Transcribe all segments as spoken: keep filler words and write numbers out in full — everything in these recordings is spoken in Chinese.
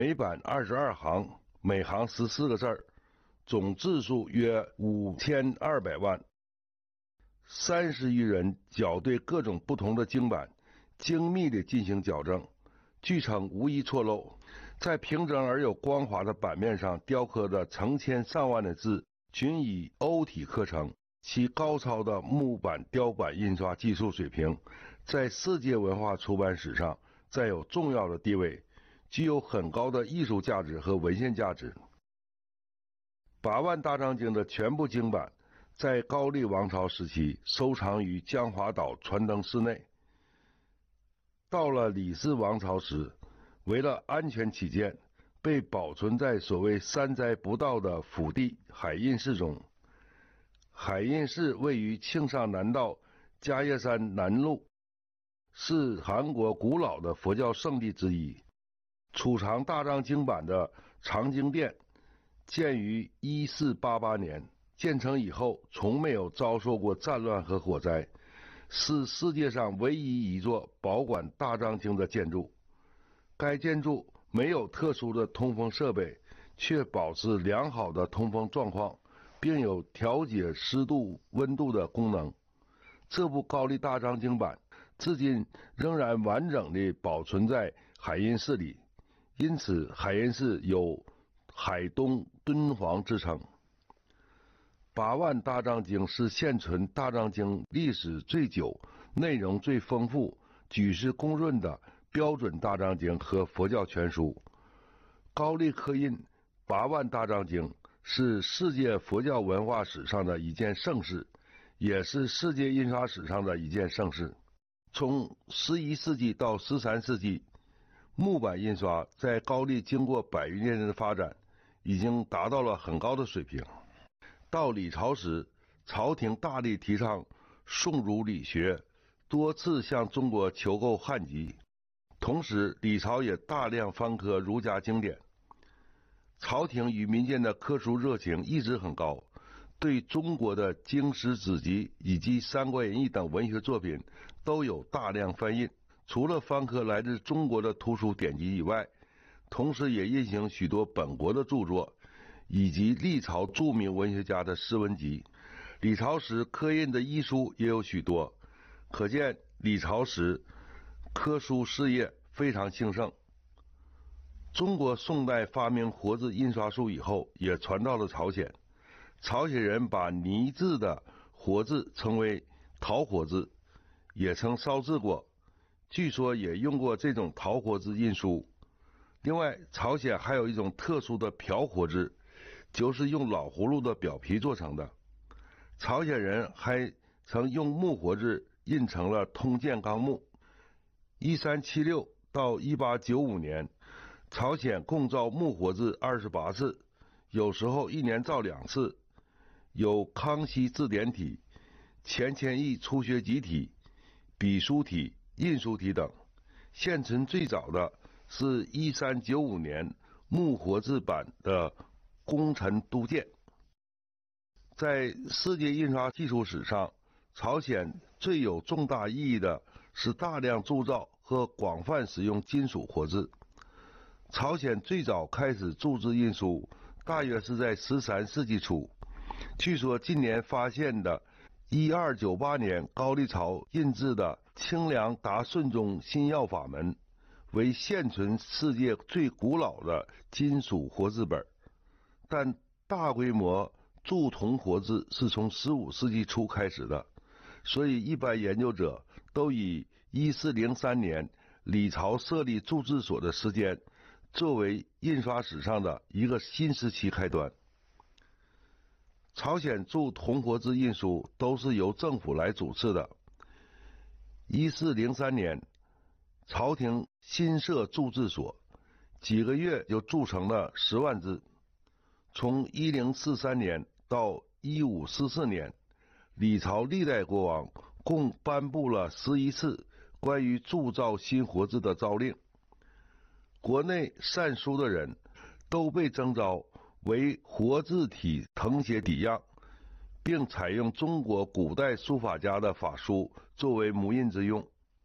每版二十二行，每行十四个字儿，总字数约五千二百万。三十余人校对各种不同的经版，精密地进行矫正，据称无一错漏。在平整而又光滑的版面上雕刻的成千上万的字，均以欧体刻成。其高超的木版雕版印刷技术水平，在世界文化出版史上占有重要的地位，具有很高的艺术价值和文献价值。八万大藏经的全部经版，在高丽王朝时期收藏于江华岛传灯室内。到了李氏王朝时，为了安全起见，被保存在所谓三灾不到的府地海印寺中。海印寺位于庆尚南道迦叶山南麓，是韩国古老的佛教圣地之一。储藏大藏经版的藏经殿建于一四八八年，建成以后从没有遭受过战乱和火灾，是世界上唯一一座保管大藏经的建筑。该建筑没有特殊的通风设备，却保持良好的通风状况，并有调节湿度、温度的功能。这部高丽大藏经版至今仍然完整地保存在海印寺里，因此海印寺有海东敦煌之称。八万大藏经是现存大藏经历史最久、内容最丰富、举世公认的标准大藏经和佛教全书。高丽刻印八万大藏经是世界佛教文化史上的一件盛事，也是世界印刷史上的一件盛事。从十一世纪到十三世纪，木版印刷在高丽经过百余年的发展，已经达到了很高的水平。到李朝时，朝廷大力提倡宋儒理学，多次向中国求购汉籍。同时，李朝也大量翻刻儒家经典。朝廷与民间的刻书热情一直很高，对中国的经史子集以及《三国演义》等文学作品都有大量翻印。除了翻刻来自中国的图书典籍以外，同时也印行许多本国的著作，以及历朝著名文学家的诗文集。李朝时刻印的医书也有许多，可见李朝时刻书事业非常兴盛。中国宋代发明活字印刷术以后，也传到了朝鲜。朝鲜人把泥制的活字称为陶活字，也称烧制过，据说也用过这种陶活字印书。另外，朝鲜还有一种特殊的瓢活字，就是用老葫芦的表皮做成的。朝鲜人还曾用木活字印成了《通鉴纲目》。一三七六到一八九五年，朝鲜共造木活字二十八次，有时候一年造两次。有康熙字典体、钱谦益初学集体、笔书体、印书体等。现存最早的是一三九五年木活字版的《功臣都鉴》。在世界印刷技术史上，朝鲜最有重大意义的是大量铸造和广泛使用金属活字。朝鲜最早开始铸字印书，大约是在十三世纪初。据说近年发现的一二九八年高丽朝印制的清凉达顺宗新药法门，为现存世界最古老的金属活字本，但大规模铸铜活字是从十五世纪初开始的，所以一般研究者都以一四零三年李朝设立铸字所的时间作为印刷史上的一个新时期开端。朝鲜铸铜活字印书都是由政府来主持的。一四零三年，朝廷新设铸字所，几个月就铸成了十万字。从一零四三年到一五四四年，李朝历代国王共颁布了十一次关于铸造新活字的诏令。国内善书的人都被征召为活字体誊写底样，并采用中国古代书法家的法书作为模印之用。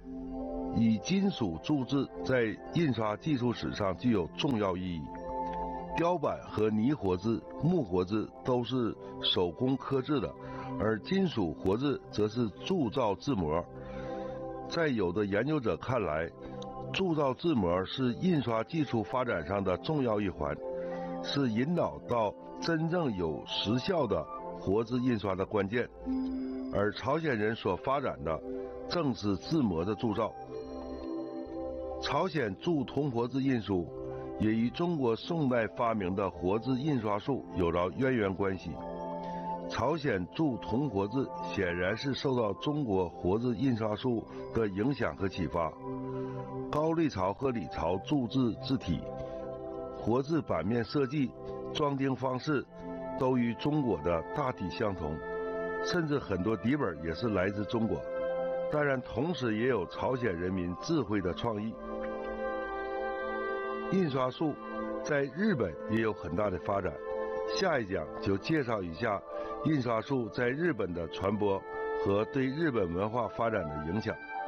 以金属铸制在印刷技术史上具有重要意义。雕版和泥活字、木活字都是手工刻制的，而金属活字则是铸造字模。在有的研究者看来，铸造字模是印刷技术发展上的重要一环，是引导到真正有实效的活字印刷的关键。而朝鲜人所发展的正是字模的铸造。朝鲜铸铜活字印书也与中国宋代发明的活字印刷术有着渊源关系。朝鲜铸铜活字显然是受到中国活字印刷术的影响和启发。高丽朝和李朝铸字字体、活字版面设计、装订方式都与中国的大体相同，甚至很多底本也是来自中国。当然，同时也有朝鲜人民智慧的创意。印刷术在日本也有很大的发展，下一讲就介绍一下印刷术在日本的传播和对日本文化发展的影响。